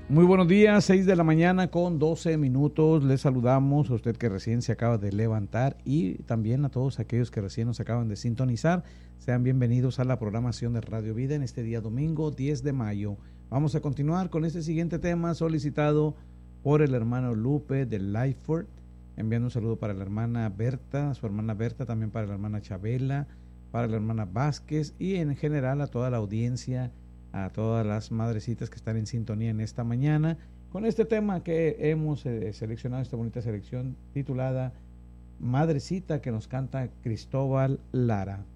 Muy buenos días, 6 de la mañana con 12 minutos. Les saludamos a usted que recién se acaba de levantar y también a todos aquellos que recién nos acaban de sintonizar. Sean bienvenidos a la programación de Radio Vida en este día domingo 10 de mayo. Vamos a continuar con este siguiente tema solicitado por el hermano Lupe de Lightford. Enviando un saludo para la hermana Berta, su hermana Berta, también para la hermana Chabela, para la hermana Vázquez y en general a toda la audiencia, a todas las madrecitas que están en sintonía en esta mañana con este tema que hemos seleccionado, esta bonita selección titulada Madrecita, que nos canta Cristóbal Lara.